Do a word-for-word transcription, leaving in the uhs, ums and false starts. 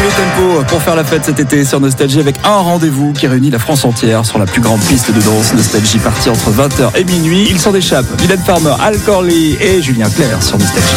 le tempo pour faire la fête cet été sur Nostalgie avec un rendez-vous qui réunit la France entière sur la plus grande piste de danse. Nostalgie partie entre vingt heures et minuit. Ils s'en échappent. Mylène Farmer, Al Corley et Julien Clerc sur Nostalgie.